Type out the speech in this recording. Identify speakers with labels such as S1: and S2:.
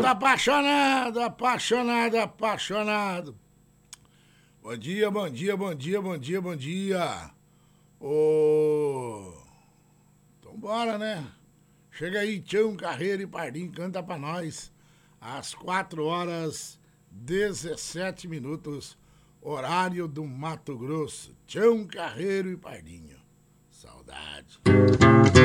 S1: apaixonado, apaixonado, apaixonado. Bom dia, bom dia, bom dia, bom dia, bom dia. Então bora, né? Chega aí, Tião Carreiro e Pardinho, canta pra nós. Às 4h17, horário do Mato Grosso. Tião Carreiro e Pardinho. Saudade.